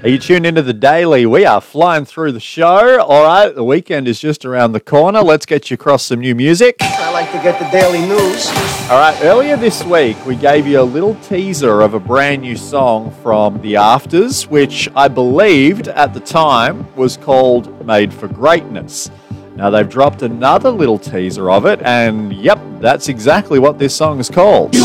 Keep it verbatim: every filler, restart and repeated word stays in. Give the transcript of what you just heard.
Are you tuned into the Daily? We are flying through the show. All right, the weekend is just around the corner. Let's get you across some new music. I like to get the daily news. All right, earlier this week, we gave you a little teaser of a brand new song from The Afters, which I believed at the time was called Made for Greatness. Now, they've dropped another little teaser of it, and yep, that's exactly what this song is called. You